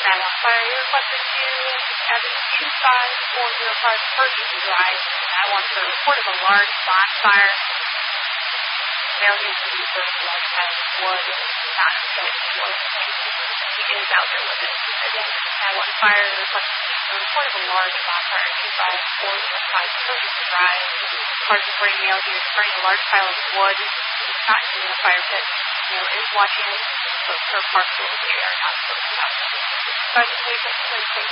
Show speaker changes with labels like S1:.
S1: Fire, you're requested to Evans 25405 Ferguson Drive. I want the report of a large bonfire. Male needs to be first large pile of wood, not wood. He is out there with it. Again, I want fire, requested the report of a large bonfire 25405 Ferguson Drive. Cars reporting male here is burning a large pile of wood. He's not in the fire pit. Male is watching it, but for parcels they are not supposed to have. By the way,